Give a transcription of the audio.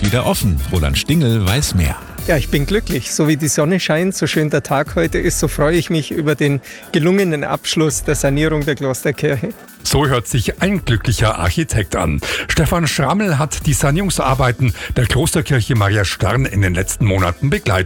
wieder offen. Roland Stingel weiß mehr. Ja, ich bin glücklich. So wie die Sonne scheint, so schön der Tag heute ist, so freue ich mich über den gelungenen Abschluss der Sanierung der Klosterkirche. So hört sich ein glücklicher Architekt an. Stefan Schrammel hat die Sanierungsarbeiten der Klosterkirche Maria Stern in den letzten Monaten begleitet.